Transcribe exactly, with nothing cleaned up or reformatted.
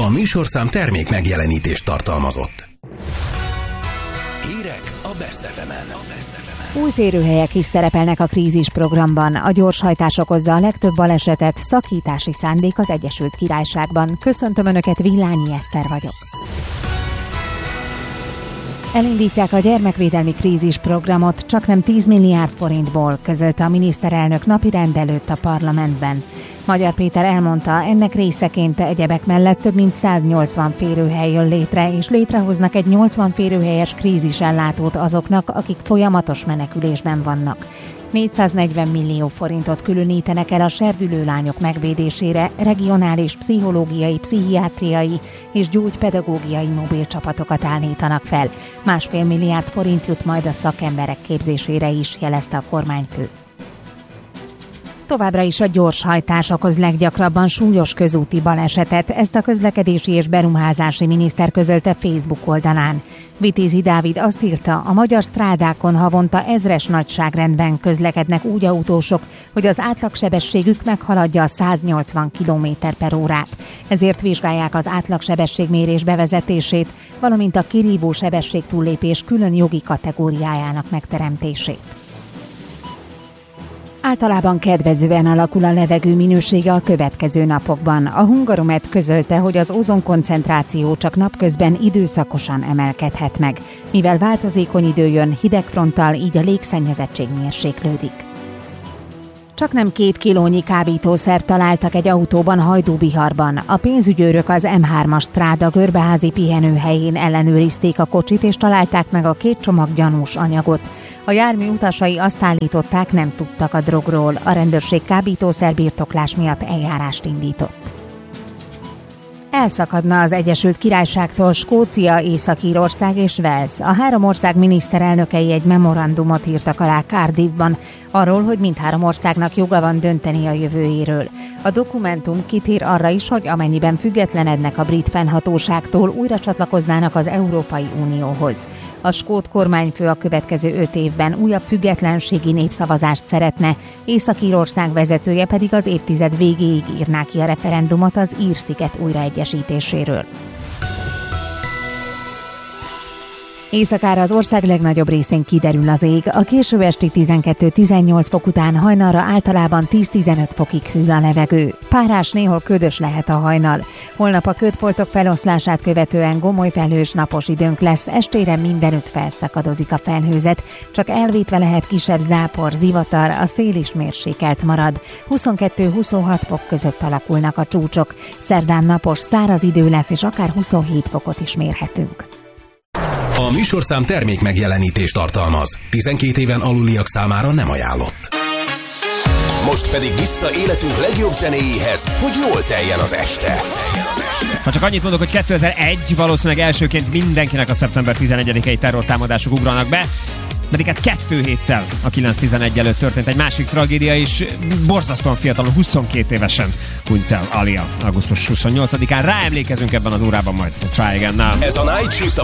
A műsorszám termék megjelenítést tartalmazott. Hírek a Best ef emen. Új férőhelyek is szerepelnek a krízis programban. A gyorshajtás okozza a legtöbb balesetet, szakítási szándék az Egyesült Királyságban. Köszöntöm Önöket, Villányi Eszter vagyok. Elindítják a gyermekvédelmi krízisprogramot csaknem tíz milliárd forintból, közölte a miniszterelnök napirend előtt a parlamentben. Magyar Péter elmondta, ennek részeként egyebek mellett több mint száznyolcvan férőhely jön létre, és létrehoznak egy nyolcvan férőhelyes krízisellátót azoknak, akik folyamatos menekülésben vannak. négyszáznegyven millió forintot különítenek el a serdülő lányok megvédésére, regionális pszichológiai, pszichiátriai és gyógypedagógiai mobil csapatokat állítanak fel. Másfél milliárd forint jut majd a szakemberek képzésére is, jelezte a kormányfő. Továbbra is a gyorshajtás okoz leggyakrabban súlyos közúti balesetet, ezt a közlekedési és beruházási miniszter közölte Facebook oldalán. Vitézi Dávid azt írta, a magyar strádákon havonta ezres nagyságrendben közlekednek úgy autósok, hogy az átlagsebességük meghaladja a száznyolcvan kilométer per órát. Ezért vizsgálják az átlagsebességmérés bevezetését, valamint a kirívó sebességtúllépés külön jogi kategóriájának megteremtését. Általában kedvezően alakul a levegő minősége a következő napokban. A Hungaromet közölte, hogy az ózonkoncentráció csak napközben időszakosan emelkedhet meg. Mivel változékony idő jön, hidegfronttal, így a légszennyezettség mérséklődik. Csaknem két kilónyi kábítószert találtak egy autóban Hajdúbiharban. A pénzügyőrök az em hármas stráda görbeházi pihenőhelyén ellenőrizték a kocsit, és találták meg a két csomag gyanús anyagot. A jármű utasai azt állították, nem tudtak a drogról. A rendőrség kábítószerbirtoklás miatt eljárást indított. Elszakadna az Egyesült Királyságtól Skócia, Észak-Írország és Wales. A három ország miniszterelnökei egy memorandumot írtak alá Cardiffban, arról, hogy mindhárom országnak joga van dönteni a jövőjéről. A dokumentum kitér arra is, hogy amennyiben függetlenednek a brit fennhatóságtól, újra csatlakoznának az Európai Unióhoz. A skót kormányfő a következő öt évben újabb függetlenségi népszavazást szeretne, Észak-Írország vezetője pedig az évtized végéig írná ki a referendumot az Ír-sziget újraegyesítéséről. Éjszakára az ország legnagyobb részén kiderül az ég, a késő esti tizenkettő-tizennyolc fok után hajnalra általában tíz-tizenöt fokig hűl a levegő. Párás, néhol ködös lehet a hajnal. Holnap a ködfoltok feloszlását követően gomoly felhős napos időnk lesz, estére mindenütt felszakadozik a felhőzet, csak elvétve lehet kisebb zápor, zivatar, a szél is mérsékelt marad. huszonkettő-huszonhat fok között alakulnak a csúcsok. Szerdán napos, száraz idő lesz, és akár huszonhét fokot is mérhetünk. A műsorszám termék megjelenítést tartalmaz. tizenkét éven aluliak számára nem ajánlott. Most pedig vissza életünk legjobb zenéjéhez, hogy jól teljen az este. Ha csak annyit mondok, hogy kétezer-egy valószínűleg elsőként mindenkinek a szeptember tizenegyedikei terrortámadások ugranak be, pedig hát kettő héttel a kilenc tizenegy előtt történt egy másik tragédia, és borzasztóan fiatalon, huszonkettő évesen hunyt el Alia augusztus huszonnyolcadikán. Ráemlékezünk ebben az órában majd. Try Again Now. Ez a Night Shift a